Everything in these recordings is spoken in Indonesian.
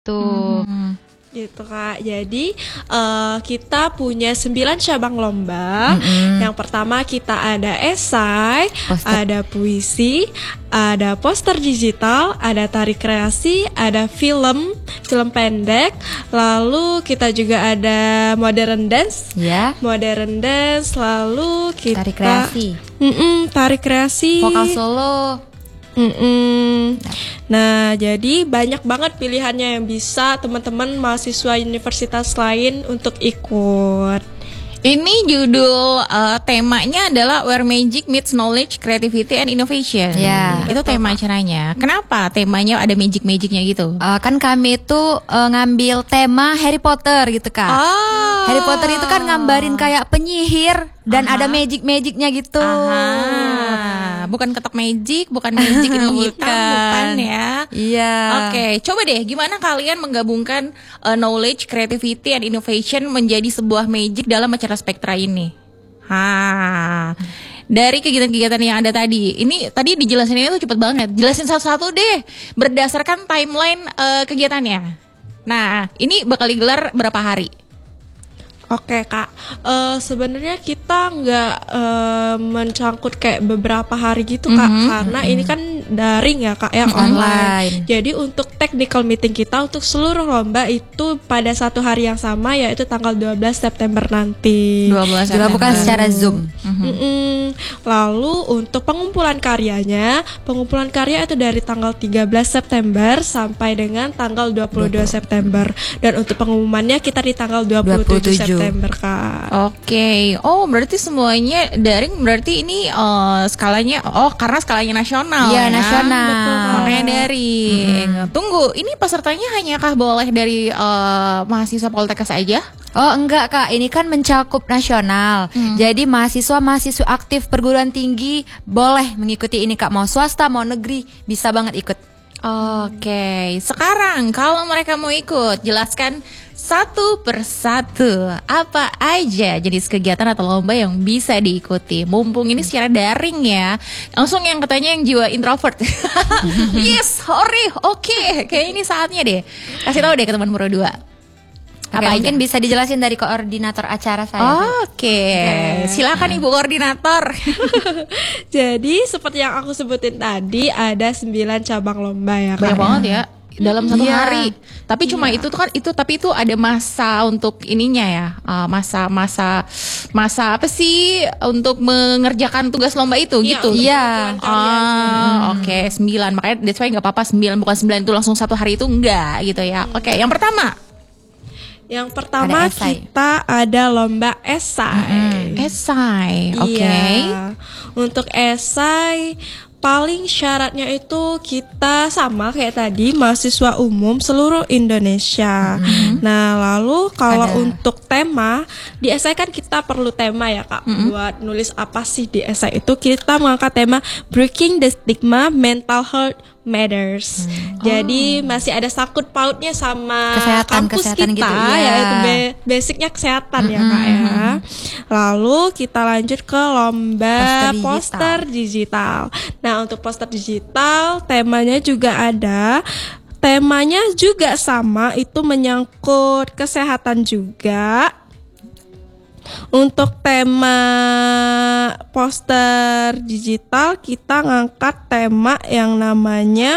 Tuh. Gitu Kak. Jadi kita punya 9 cabang lomba. Yang pertama kita ada esai, ada puisi, ada poster digital, ada tari kreasi, ada film pendek. Lalu kita juga ada modern dance. Ya. Modern dance, lalu kita Tari kreasi. Tari kreasi. Vokal solo. Nah, jadi banyak banget pilihannya yang bisa teman-teman mahasiswa universitas lain untuk ikut. Ini judul temanya adalah Where Magic Meets Knowledge, Creativity and Innovation. Ya. Itu tema acaranya. Kenapa temanya ada magic-magicnya gitu? Kan kami itu ngambil tema Harry Potter gitu Kak. Harry Potter itu kan ngambarin kayak penyihir dan ada magic-magicnya gitu. Bukan ketok magic, bukan magic ilmu hitam, bukan ya. Iya. Oke, coba deh gimana kalian menggabungkan knowledge, creativity, and innovation menjadi sebuah magic dalam acara spektra ini. Dari kegiatan-kegiatan yang ada tadi, ini tadi dijelasinnya itu cepet banget. Jelasin satu-satu deh, berdasarkan timeline kegiatannya. Nah, ini bakal digelar berapa hari? Oke Kak, sebenarnya kita nggak mencangkut kayak beberapa hari gitu Kak, karena ini kan daring ya Kak, yang online. Jadi untuk technical meeting kita untuk seluruh lomba itu pada satu hari yang sama, yaitu tanggal 12 September nanti. 12 September. Bukan secara Zoom. Lalu untuk pengumpulan karya itu dari tanggal 13 September sampai dengan tanggal 22 September. Dan untuk pengumumannya kita di tanggal 27 September Kak. Oke. Oh, berarti semuanya daring, berarti ini skalanya karena skalanya nasional. Iya, ya? nasional. Betul, makanya daring. Tunggu, ini pesertanya hanyakah boleh dari mahasiswa Poltekkes aja? Oh enggak Kak, ini kan mencakup nasional. Jadi mahasiswa aktif perguruan tinggi boleh mengikuti ini Kak. Mau swasta, mau negeri, bisa banget ikut. Oke, sekarang kalau mereka mau ikut, jelaskan satu persatu apa aja jenis kegiatan atau lomba yang bisa diikuti. Mumpung ini secara daring ya. Langsung yang katanya yang jiwa introvert. Yes, sorry, oke. Kayak ini saatnya deh. Kasih tahu deh ke teman Pro 2. Oke, mungkin bisa dijelasin dari koordinator acara saya. Oke. Silakan Ibu Koordinator. Jadi seperti yang aku sebutin tadi, ada 9 cabang lomba ya Kak. Banyak banget ya. Dalam satu Iya. hari. Tapi cuma itu tuh kan tapi itu ada masa untuk ininya ya. Masa apa sih untuk mengerjakan tugas lomba itu gitu. Iya. Oke, 9. Makanya that's why enggak apa-apa 9, bukan 9 itu langsung satu hari itu enggak gitu ya. Oke, yang pertama. Yang pertama Ada esai. kita ada lomba esai. Esai. Oke. Iya. Untuk esai paling syaratnya itu kita sama kayak tadi, mahasiswa umum seluruh Indonesia. Nah, lalu kalau untuk tema, di esai kan kita perlu tema ya Kak. Buat nulis apa sih di esai itu, kita mengangkat tema Breaking the Stigma Mental Health Matters. Jadi masih ada sangkut pautnya sama kampus kesehatan kita, gitu, iya. yaitu basicnya kesehatan ya Kak ya. Lalu kita lanjut ke lomba poster digital. Nah, untuk poster digital temanya juga ada. Temanya juga sama, itu menyangkut kesehatan juga. Untuk tema poster digital kita ngangkat tema yang namanya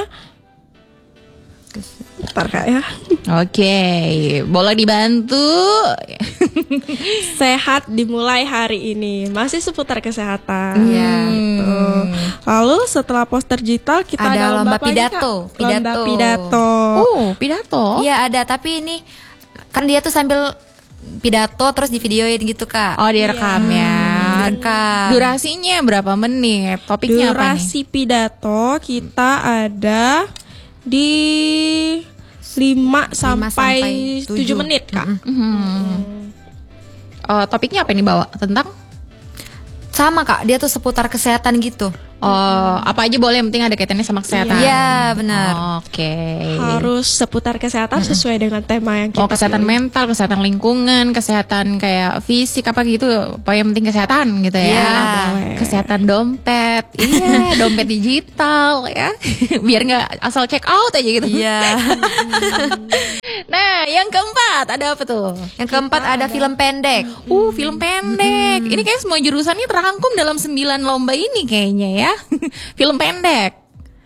bentar Kak ya. Oke, boleh dibantu. Sehat dimulai hari ini, masih seputar kesehatan. Iya. Gitu. Lalu setelah poster digital kita Ada lomba apa lagi, Kak? pidato. Lomba pidato. Pidato. Iya ada, tapi ini kan dia tuh sambil pidato terus di videoin gitu Kak. Oh, direkam ya. Direkam. Durasinya berapa menit? Topiknya apa nih? Durasi pidato kita ada di 5 sampai 7 menit Kak. Topiknya apa yang dibawa? Tentang? Sama Kak, dia tuh seputar kesehatan gitu. Apa aja boleh, yang penting ada kaitannya sama kesehatan. Iya, benar. Oke. Harus seputar kesehatan sesuai dengan tema yang kita Kesehatan pilih. mental, kesehatan lingkungan, kesehatan kayak fisik apa gitu. Pokoknya yang penting kesehatan gitu ya. Iya, boleh. Kesehatan dompet, iya, dompet digital ya. Biar nggak asal check out aja gitu. Iya. Nah, yang keempat ada apa tuh? Yang keempat ada film pendek. Film pendek. Ini kayak semua jurusannya terangkum dalam 9 lomba ini kayaknya ya. Film pendek.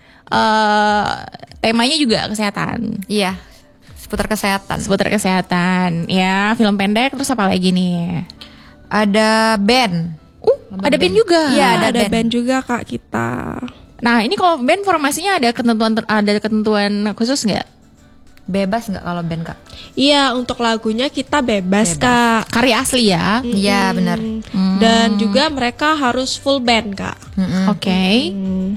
Temanya juga kesehatan. Iya. Seputar kesehatan. Seputar kesehatan. Ya, film pendek. Terus apa lagi nih? Ada band. Ada band juga. Iya, Ada band juga Kak kita. Nah, ini kalau band formasinya ada ketentuan khusus nggak? Bebas nggak kalau band, Kak? Iya, untuk lagunya kita bebas. Kak. Karya asli ya. Iya, benar. Dan juga mereka harus full band Kak. Oke.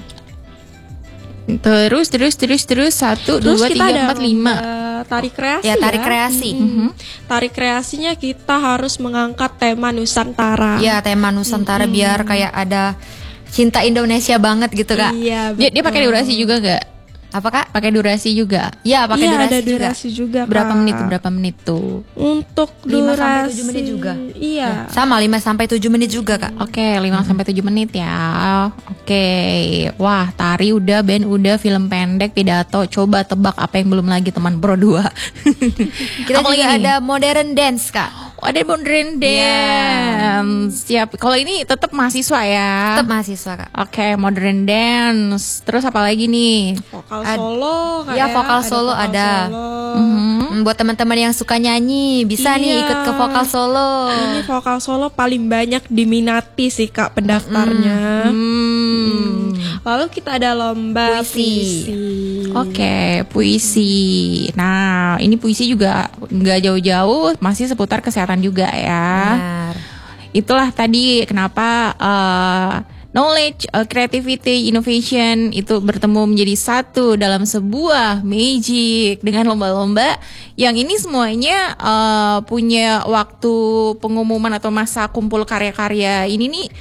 Terus 1, 2, Terus 3, kita ada 4, 5. tari kreasi Ya, tari kreasi. Tari kreasinya kita harus mengangkat tema Nusantara. Iya, tema Nusantara biar kayak ada cinta Indonesia banget gitu, Kak. Iya, Dia pakai durasi juga nggak? Apa, Kak? Pakai durasi juga. Iya, pakai Iya, durasi ada juga. durasi juga. Berapa Kak. menit tuh? Untuk 5 sampai durasi 7 menit juga. Iya. Sama 5 sampai 7 menit juga, Kak. Oke, 5 sampai 7 menit ya. Oke. Wah, tari udah, band udah, film pendek, pidato. Coba tebak apa yang belum lagi teman Pro 2. Kita Apa juga lagi nih? ada modern dance, Kak. Oh, ada modern dance. Siap. Kalau ini tetap mahasiswa ya. Tetap mahasiswa, Kak. Oke, modern dance. Terus apa lagi nih? Vokal solo Kak, Iya, vokal solo vokal ada. solo. Buat teman-teman yang suka nyanyi, bisa nih Iya. ikut ke vokal solo. Ini vokal solo paling banyak diminati sih Kak pendaftarnya. Lalu kita ada lomba Puisi. Oke, puisi. Nah, ini puisi juga nggak jauh-jauh, masih seputar kesehatan juga ya. Benar. Itulah tadi kenapa knowledge, creativity, innovation itu bertemu menjadi satu dalam sebuah magic dengan lomba-lomba yang ini semuanya punya waktu pengumuman atau masa kumpul karya-karya ini nih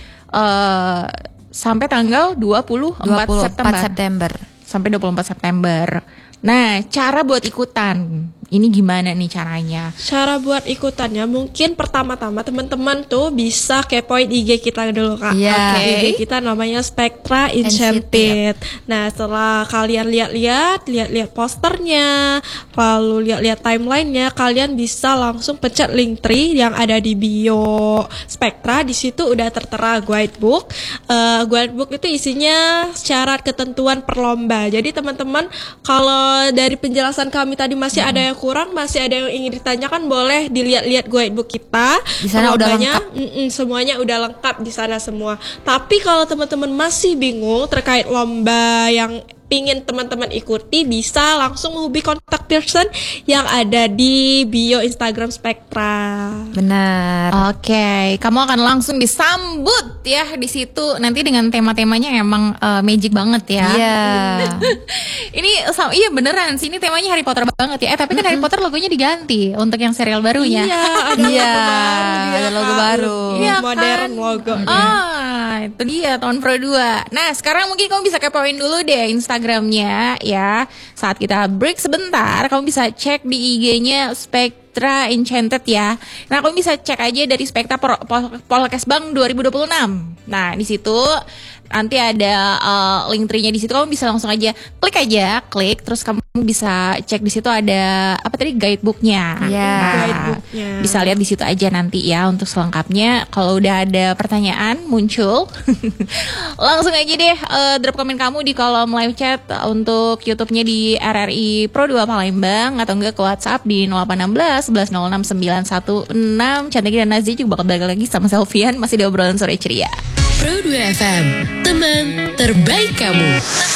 sampai tanggal 24 September. Sampai 24 September. Nah, cara buat ikutan ini gimana nih caranya? Cara buat ikutannya mungkin pertama-tama teman-teman tuh bisa kepoin IG kita dulu Kak. Iya. Oke. IG kita namanya Spectra Enchanted. Nah, setelah kalian lihat-lihat posternya, lalu lihat-lihat timelinenya, kalian bisa langsung pencet link tree yang ada di bio Spectra. Di situ udah tertera guidebook. Guidebook itu isinya syarat ketentuan per lomba. Jadi teman-teman kalau dari penjelasan kami tadi masih ada yang kurang, masih ada yang ingin ditanyakan, boleh dilihat-lihat guidebook kita. Di sana udah Lombanya, lengkap. semuanya udah lengkap di sana semua. Tapi kalau teman-teman masih bingung terkait lomba yang pingin teman-teman ikuti, bisa langsung menghubungi kontak person yang ada di bio Instagram Spectra. Benar. Oke, kamu akan langsung disambut ya di situ. Nanti dengan tema-temanya emang magic banget ya. Iya. Iya beneran sih, ini temanya Harry Potter banget ya. Tapi kan Harry Potter logonya diganti untuk yang serial barunya. Iya, ada Iya, logo baru. ada logo baru. Iya, Modern kan? logo. Itu dia tahun Pro 2. Nah, sekarang mungkin kamu bisa kepoin dulu deh Instagramnya ya. Saat kita break sebentar, kamu bisa cek di IG-nya Spectra Enchanted ya. Nah, kamu bisa cek aja dari Spectra Polkes Bank 2026. Nah, di situ nanti ada link tree-nya di situ, kamu bisa langsung aja klik terus kamu bisa cek di situ ada apa tadi guidebook-nya. Iya. Guidebook-nya. Bisa lihat di situ aja nanti ya untuk selengkapnya. Kalau udah ada pertanyaan muncul, langsung aja deh drop komen kamu di kolom live chat untuk YouTube-nya di RRI Pro 2 Palembang atau enggak ke WhatsApp di 0816 1106 916. Cantik dan Nazia juga bakal balik lagi sama Selvian masih di obrolan sore ceria. Pro 2 FM, teman terbaik kamu.